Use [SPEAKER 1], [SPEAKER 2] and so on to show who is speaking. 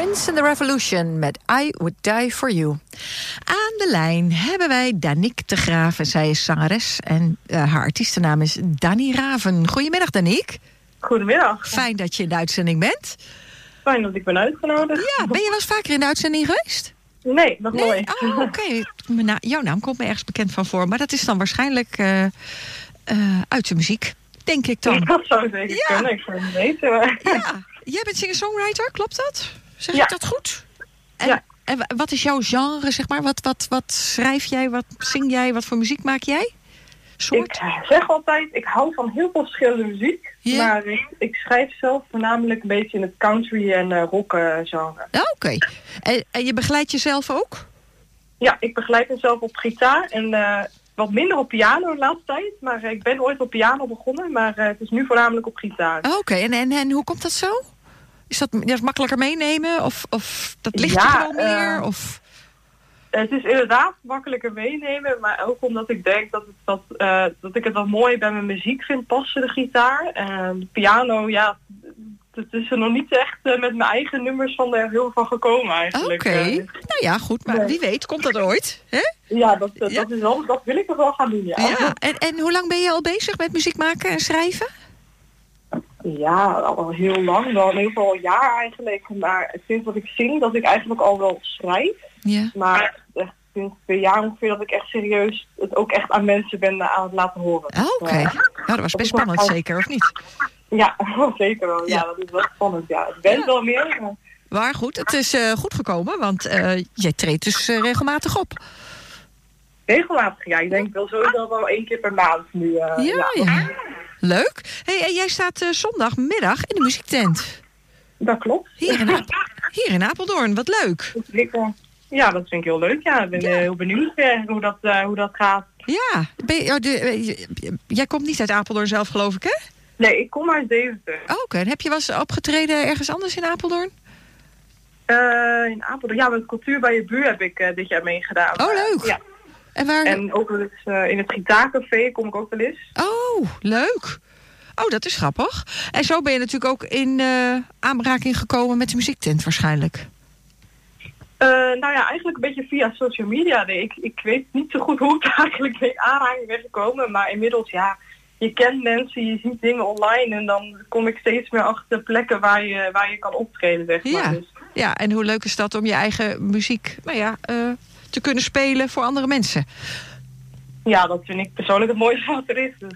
[SPEAKER 1] Prince and the Revolution met I Would Die For You. Aan de lijn hebben wij Danique de Graaf. En zij is zangeres en haar artiestennaam is Dani Raven. Goedemiddag, Danique.
[SPEAKER 2] Goedemiddag.
[SPEAKER 1] Fijn dat je in de uitzending bent.
[SPEAKER 2] Fijn dat ik ben uitgenodigd.
[SPEAKER 1] Ja, ben je wel eens vaker in de uitzending geweest?
[SPEAKER 2] Nee, nog nooit.
[SPEAKER 1] Oh, oké. Jouw naam komt me ergens bekend van voor. Maar dat is dan waarschijnlijk uit de muziek, denk ik dan.
[SPEAKER 2] Dat zou zeker kunnen, ik zou het weten. Maar...
[SPEAKER 1] Ja, jij bent singer-songwriter, klopt dat? Zeg
[SPEAKER 2] ik
[SPEAKER 1] dat goed?
[SPEAKER 2] En
[SPEAKER 1] wat is jouw genre, zeg maar? Wat schrijf jij, wat zing jij, wat voor muziek maak jij?
[SPEAKER 2] Ik zeg altijd, ik hou van heel veel verschillende muziek.
[SPEAKER 1] Ja.
[SPEAKER 2] Maar ik schrijf zelf voornamelijk een beetje in het country en rock genre.
[SPEAKER 1] Oké. En je begeleidt jezelf ook?
[SPEAKER 2] Ja, ik begeleid mezelf op gitaar en wat minder op piano de laatste tijd. Maar ik ben ooit op piano begonnen, maar het is nu voornamelijk op gitaar.
[SPEAKER 1] Oké. En hoe komt dat zo? Is dat makkelijker meenemen? Of dat ligt je gewoon meer? Of...
[SPEAKER 2] Het is inderdaad makkelijker meenemen, maar ook omdat ik denk dat ik het wel mooi bij mijn muziek vind passen, de gitaar. De piano, ja, het is er nog niet echt met mijn eigen nummers van er heel van gekomen eigenlijk.
[SPEAKER 1] Oké. Nou ja, goed, maar wie weet komt dat ooit, hè?
[SPEAKER 2] Ja, dat wil ik nog wel gaan doen, ja.
[SPEAKER 1] En hoe lang ben je al bezig met muziek maken en schrijven?
[SPEAKER 2] Ja, al heel lang, wel in ieder geval een jaar eigenlijk. Maar sinds dat ik zing, dat ik eigenlijk al wel schrijf.
[SPEAKER 1] Ja.
[SPEAKER 2] Maar sinds 2 jaar ongeveer dat ik echt serieus het ook echt aan mensen ben aan het laten horen.
[SPEAKER 1] Oké. Nou, dat was best spannend zeker, of niet?
[SPEAKER 2] Ja, zeker wel. Ja, dat is wel spannend. Ja, het bent wel meer.
[SPEAKER 1] Maar goed, het is goed gekomen, want jij treedt dus regelmatig op.
[SPEAKER 2] Regelmatig, ja. Ik denk wel sowieso wel 1 keer per maand nu.
[SPEAKER 1] Ja. Leuk. Hey, en jij staat zondagmiddag in de muziektent.
[SPEAKER 2] Dat klopt.
[SPEAKER 1] Hier in Apeldoorn, wat leuk.
[SPEAKER 2] Ja, dat vind ik heel leuk. Ja, ik ben heel benieuwd hoe dat gaat.
[SPEAKER 1] Ja, jij komt niet uit Apeldoorn zelf, geloof ik, hè?
[SPEAKER 2] Nee, ik kom uit Deventer.
[SPEAKER 1] Oké. En heb je wel eens opgetreden ergens anders in Apeldoorn?
[SPEAKER 2] In Apeldoorn, ja, met Cultuur bij je buur heb ik dit jaar meegedaan.
[SPEAKER 1] Oh, leuk.
[SPEAKER 2] Ja.
[SPEAKER 1] En
[SPEAKER 2] ook wel eens in het gitaarcafé kom ik ook wel eens.
[SPEAKER 1] Oh, leuk. Oh, dat is grappig. En zo ben je natuurlijk ook in aanraking gekomen met de muziektent waarschijnlijk.
[SPEAKER 2] Nou ja, eigenlijk een beetje via social media. Nee, ik weet niet zo goed hoe ik eigenlijk in aanraking ben gekomen. Maar inmiddels, ja, je kent mensen, je ziet dingen online. En dan kom ik steeds meer achter plekken waar je kan optreden, zeg maar.
[SPEAKER 1] Ja.
[SPEAKER 2] Dus.
[SPEAKER 1] Ja, en hoe leuk is dat om je eigen muziek te kunnen spelen voor andere mensen?
[SPEAKER 2] Ja, dat vind ik persoonlijk het mooiste wat er is. Dus,